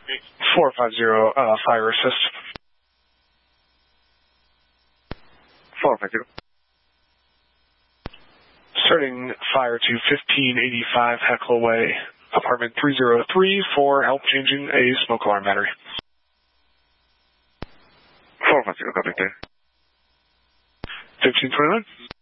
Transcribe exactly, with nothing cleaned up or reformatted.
four five zero, uh, fire assist. four five zero. Starting fire to fifteen eighty-five Heckle Way, apartment three oh three for help changing a smoke alarm battery. four five zero, copy there. fifteen twenty-nine.